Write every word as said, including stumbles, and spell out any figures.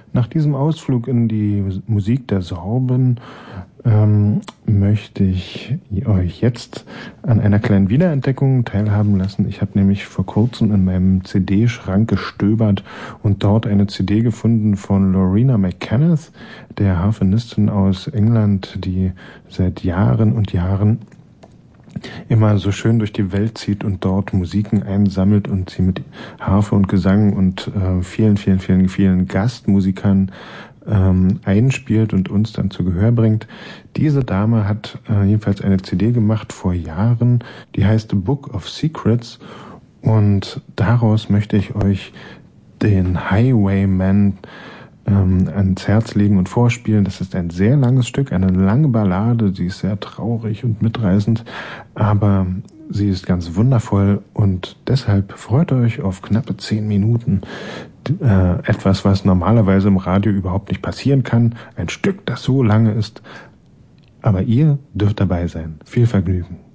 Nach diesem Ausflug in die Musik der Sorben ähm, möchte ich euch jetzt an einer kleinen Wiederentdeckung teilhaben lassen. Ich habe nämlich vor kurzem in meinem C D-Schrank gestöbert und dort eine C D gefunden von Loreena McKennitt, der Harfenistin aus England, die seit Jahren und Jahren immer so schön durch die Welt zieht und dort Musiken einsammelt und sie mit Harfe und Gesang und äh, vielen, vielen, vielen, vielen Gastmusikern ähm, einspielt und uns dann zu Gehör bringt. Diese Dame hat äh, jedenfalls eine C D gemacht vor Jahren, die heißt The Book of Secrets, und daraus möchte ich euch den Highwayman ähm, ans Herz legen und vorspielen. Das ist ein sehr langes Stück, eine lange Ballade, sie ist sehr traurig und mitreißend, aber sie ist ganz wundervoll, und deshalb freut euch auf knappe zehn Minuten. Äh, etwas, was normalerweise im Radio überhaupt nicht passieren kann. Ein Stück, das so lange ist. Aber ihr dürft dabei sein. Viel Vergnügen.